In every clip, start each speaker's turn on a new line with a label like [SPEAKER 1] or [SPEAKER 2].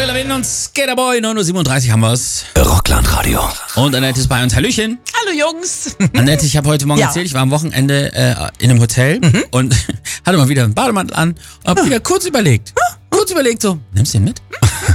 [SPEAKER 1] Avril Lavigne und Skaterboy, 9:37 Uhr haben wir's.
[SPEAKER 2] Rockland Radio.
[SPEAKER 1] Und Annette ist bei uns. Hallöchen.
[SPEAKER 3] Hallo Jungs.
[SPEAKER 1] Annette, ich habe heute Morgen erzählt, ich war am Wochenende in einem Hotel und hatte mal wieder einen Bademantel an und habe wieder kurz überlegt so, nimmst du den mit?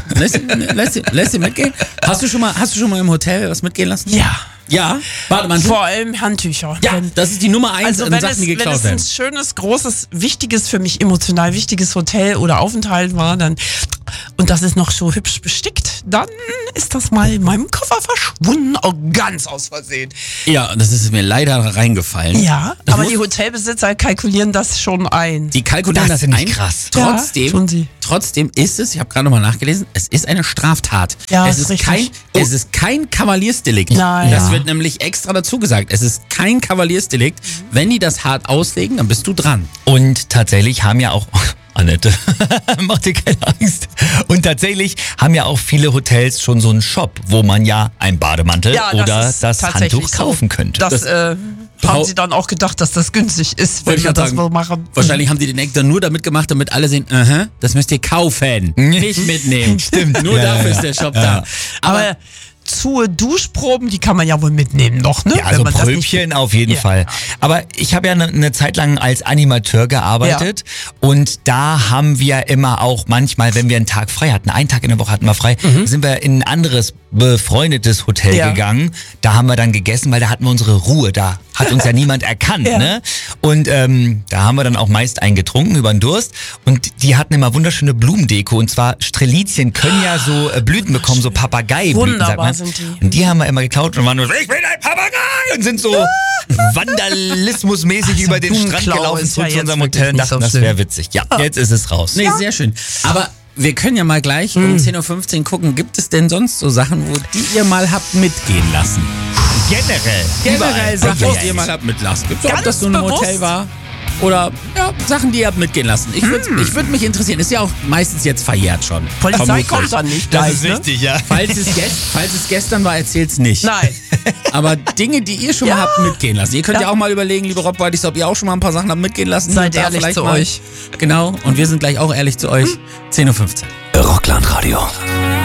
[SPEAKER 1] Lässt den mitgehen? Hast du schon mal im Hotel was mitgehen lassen?
[SPEAKER 3] Ja.
[SPEAKER 1] Ja, Bademantel?
[SPEAKER 3] Vor allem Handtücher.
[SPEAKER 1] Ja, das ist die Nummer 1
[SPEAKER 3] Also
[SPEAKER 1] an Sachen, die geklaut
[SPEAKER 3] wenn
[SPEAKER 1] werden.
[SPEAKER 3] es ein schönes, großes, wichtiges, für mich emotional wichtiges Hotel oder Aufenthalt war, dann und das ist noch so hübsch bestickt, dann ist das mal in meinem Koffer verschwunden, auch ganz aus Versehen.
[SPEAKER 1] Ja, das ist mir leider reingefallen.
[SPEAKER 3] Ja, aber die Hotelbesitzer kalkulieren das schon ein.
[SPEAKER 1] Die kalkulieren das
[SPEAKER 2] finde
[SPEAKER 1] ein.
[SPEAKER 2] ich krass.
[SPEAKER 1] Trotzdem,
[SPEAKER 3] Ja, tun sie.
[SPEAKER 1] trotzdem ist es, ich habe gerade nochmal nachgelesen, es ist eine Straftat.
[SPEAKER 3] Ja,
[SPEAKER 1] es
[SPEAKER 3] ist
[SPEAKER 1] ist
[SPEAKER 3] richtig.
[SPEAKER 1] es ist kein Kavaliersdelikt.
[SPEAKER 3] Nein.
[SPEAKER 1] Das
[SPEAKER 3] Ja.
[SPEAKER 1] wird nämlich extra dazu gesagt. Es ist kein Kavaliersdelikt. Wenn die das hart auslegen, dann bist du dran.
[SPEAKER 2] Und tatsächlich haben ja auch... Annette, mach dir keine Angst. Und tatsächlich haben ja auch viele Hotels schon so einen Shop, wo man ja einen Bademantel oder
[SPEAKER 3] ist
[SPEAKER 2] das
[SPEAKER 3] tatsächlich
[SPEAKER 2] Handtuch kaufen könnte.
[SPEAKER 3] Das haben sie dann auch gedacht, dass das günstig ist, wenn
[SPEAKER 1] Wollte ich
[SPEAKER 3] wir
[SPEAKER 1] grad
[SPEAKER 3] das
[SPEAKER 1] sagen.
[SPEAKER 3] mal machen.
[SPEAKER 1] Wahrscheinlich haben die den extra nur damit gemacht, damit alle sehen, das müsst ihr kaufen, nicht mitnehmen. Stimmt. Nur dafür ist der Shop da.
[SPEAKER 3] Aber zu Duschproben, die kann man ja wohl mitnehmen noch, ne?
[SPEAKER 2] Ja,
[SPEAKER 3] Wenn
[SPEAKER 2] so
[SPEAKER 3] man das nicht-
[SPEAKER 2] Pröbchen auf jeden
[SPEAKER 3] Ja.
[SPEAKER 2] Fall. Aber ich habe ja eine Zeit lang als Animateur gearbeitet und da haben wir immer auch manchmal, wenn wir einen Tag frei hatten, einen Tag in der Woche hatten wir frei, sind wir in ein anderes befreundetes Hotel
[SPEAKER 3] Ja.
[SPEAKER 2] gegangen. Da haben wir dann gegessen, weil da hatten wir unsere Ruhe. Da hat uns ja niemand erkannt,
[SPEAKER 3] Ja.
[SPEAKER 2] ne? Und da haben wir dann auch meist einen getrunken über den Durst und die hatten immer wunderschöne Blumendeko und zwar Strelizien können ja so Blüten bekommen, so Papageiblüten, sagt
[SPEAKER 3] Wunderbar
[SPEAKER 2] man.
[SPEAKER 3] sind die.
[SPEAKER 2] Und die haben wir immer geklaut und waren nur so, ich bin ein Papagei! Und sind so vandalismusmäßig über den Strand
[SPEAKER 3] Blumenklau
[SPEAKER 2] gelaufen
[SPEAKER 3] ist
[SPEAKER 2] zu
[SPEAKER 3] ja jetzt
[SPEAKER 2] unserem Hotel und
[SPEAKER 3] wirklich
[SPEAKER 2] dachten,
[SPEAKER 3] nicht so
[SPEAKER 2] das wäre
[SPEAKER 3] schlimm.
[SPEAKER 2] witzig. Ja, jetzt ist es raus.
[SPEAKER 1] Nee, sehr schön. Aber wir können ja mal gleich um 10:15 Uhr gucken, gibt es denn sonst so Sachen, wo die ihr mal habt mitgehen lassen?
[SPEAKER 2] Generell.
[SPEAKER 1] Generell Sachen,
[SPEAKER 2] Ja,
[SPEAKER 1] die ihr mal habt mitlassen. Gibt's ob
[SPEAKER 3] Ganz
[SPEAKER 1] das nur im
[SPEAKER 3] bewusst.
[SPEAKER 1] Hotel war oder Sachen, die ihr habt mitgehen lassen. Ich würd mich interessieren. Ist ja auch meistens jetzt verjährt schon.
[SPEAKER 3] Polizei
[SPEAKER 1] Vermutlich.
[SPEAKER 3] kommt dann nicht
[SPEAKER 2] Das
[SPEAKER 3] gleich,
[SPEAKER 2] ist
[SPEAKER 3] ne?
[SPEAKER 2] wichtig, ja.
[SPEAKER 1] Falls es gestern war, erzählt's nicht.
[SPEAKER 3] Nein.
[SPEAKER 1] Aber Dinge, die ihr schon mal habt mitgehen lassen. Ihr könnt ja auch mal überlegen, liebe Rob Boydis, ob ihr auch schon mal ein paar Sachen habt mitgehen lassen.
[SPEAKER 3] Seid
[SPEAKER 1] Und da
[SPEAKER 3] ehrlich
[SPEAKER 1] vielleicht
[SPEAKER 3] zu
[SPEAKER 1] mal-
[SPEAKER 3] euch.
[SPEAKER 1] Genau. Und wir sind gleich auch ehrlich zu euch. 10:15 Uhr.
[SPEAKER 2] Rockland Radio.